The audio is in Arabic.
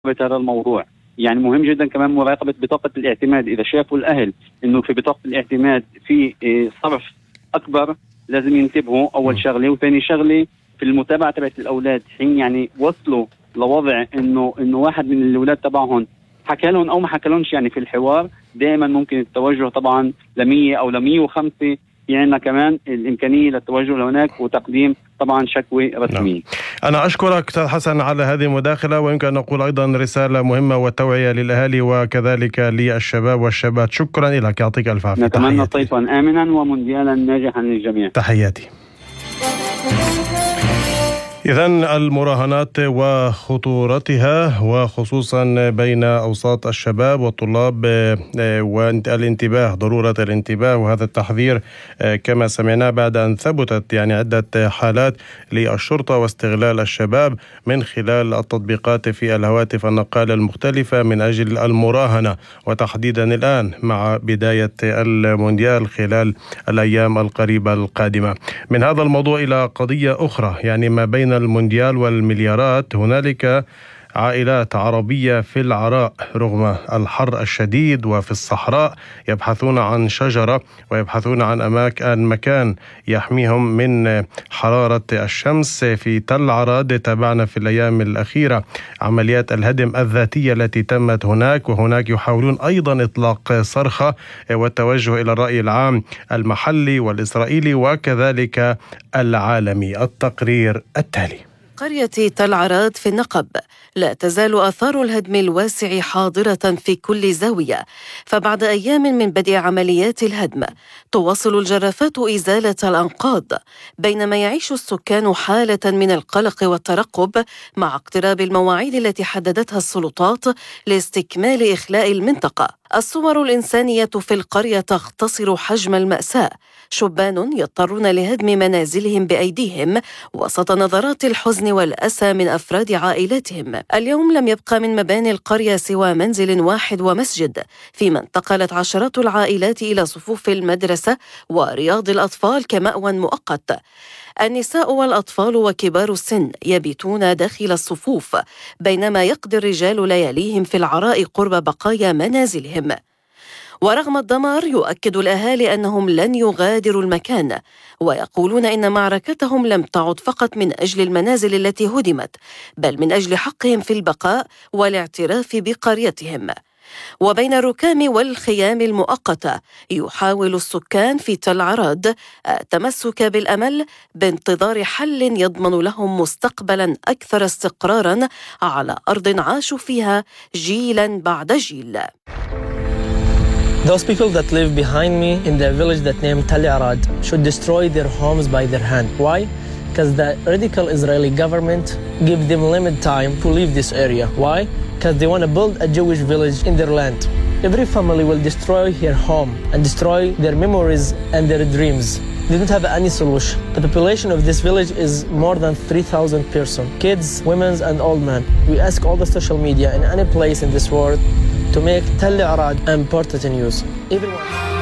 هذا الموضوع. يعني مهم جدا كمان مراقبة بطاقة الاعتماد. إذا شافوا الأهل إنه في بطاقة الاعتماد في صرف أكبر لازم ينتبهوا أول شغلة. وثاني شغلة في المتابعة تبعت الأولاد، حين يعني وصلوا لوضع إنه واحد من الأولاد تبعهم حكى لهم أو ما حكى لهمش، يعني في الحوار دائما ممكن التوجه طبعا ل100 أو ل105. في عندنا كمان الإمكانية للتوجه لهناك وتقديم طبعا شكوى رسمية. نعم. أنا أشكرك أستاذ حسن على هذه المداخلة، ويمكن أن نقول أيضا رسالة مهمة والتوعية للأهالي وكذلك للشباب والشابات. شكرا لك، يعطيك ألف عافية. نتمنى صيفا آمنا ومونديالا ناجحا للجميع. تحياتي. إذن المراهنات وخطورتها، وخصوصا بين أوساط الشباب والطلاب، والانتباه، ضرورة الانتباه، وهذا التحذير كما سمعنا بعد أن ثبتت يعني عدة حالات للشرطة واستغلال الشباب من خلال التطبيقات في الهواتف النقالة المختلفة من أجل المراهنة، وتحديدا الآن مع بداية المونديال خلال الأيام القريبة القادمة. من هذا الموضوع إلى قضية أخرى، يعني ما بين المونديال والمليارات هنالك عائلات عربية في العراء رغم الحر الشديد وفي الصحراء يبحثون عن شجرة ويبحثون عن مكان يحميهم من حرارة الشمس في تل عراد. تابعنا في الأيام الأخيرة عمليات الهدم الذاتية التي تمت هناك، وهناك يحاولون أيضا إطلاق صرخة والتوجه إلى الرأي العام المحلي والإسرائيلي وكذلك العالمي. التقرير التالي. قرية تل عراد في النقب لا تزال آثار الهدم الواسع حاضرة في كل زاوية، فبعد أيام من بدء عمليات الهدم تواصل الجرافات إزالة الأنقاض، بينما يعيش السكان حالة من القلق والترقب مع اقتراب المواعيد التي حددتها السلطات لاستكمال إخلاء المنطقة. الصور الإنسانية في القرية تختصر حجم المأساة، شبان يضطرون لهدم منازلهم بأيديهم وسط نظرات الحزن والأسى من أفراد عائلاتهم. اليوم لم يبقى من مباني القرية سوى منزل واحد ومسجد، فيما انتقلت عشرات العائلات إلى صفوف المدرسة ورياض الأطفال كمأوى مؤقت. النساء والأطفال وكبار السن يبيتون داخل الصفوف، بينما يقضي الرجال لياليهم في العراء قرب بقايا منازلهم. ورغم الدمار يؤكد الأهالي أنهم لن يغادروا المكان، ويقولون إن معركتهم لم تعد فقط من أجل المنازل التي هدمت، بل من أجل حقهم في البقاء والاعتراف بقريتهم. وبين الركام والخيام المؤقتة يحاول السكان في تل عراد التمسك بالأمل بانتظار حل يضمن لهم مستقبلا أكثر استقرارا على أرض عاشوا فيها جيلا بعد جيل. Those people that live behind me in the village that named Tell Arad should destroy their homes by their hand. Why? Because the radical Israeli government give them limited time to leave this area. Why? Because they want to build a Jewish village in their land. Every family will destroy their home and destroy their memories and their dreams. They don't have any solution. The population of this village is more than 3,000 persons, kids, women and old men. We ask all the social media in any place in this world to make Tell Arad important news. Everyone.